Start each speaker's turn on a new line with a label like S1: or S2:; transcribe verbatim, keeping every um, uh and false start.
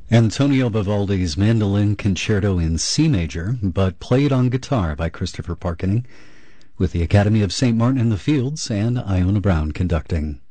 S1: Antonio Vivaldi's Mandolin Concerto in C major, but played on guitar by Christopher Parkening, with the Academy of Saint Martin in the Fields and Iona Brown conducting.